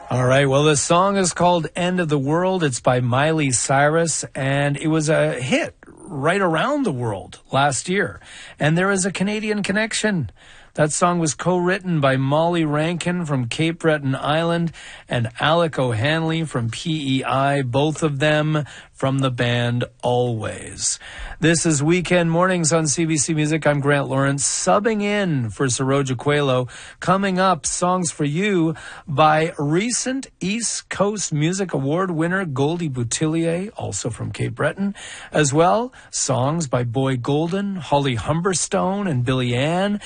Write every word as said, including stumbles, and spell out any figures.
All right. Well, this song is called End of the World. It's by Miley Cyrus, and it was a hit right around the world last year. And there is a Canadian connection. That song was co-written by Molly Rankin from Cape Breton Island and Alec O'Hanley from P E I, both of them from the band Always. This is Weekend Mornings on C B C Music. I'm Grant Lawrence, subbing in for Saroja Coelho. Coming up, songs for you by recent East Coast Music Award winner Goldie Boutillier, also from Cape Breton. As well, songs by Boy Golden, Holly Humberstone, and Billy Ann.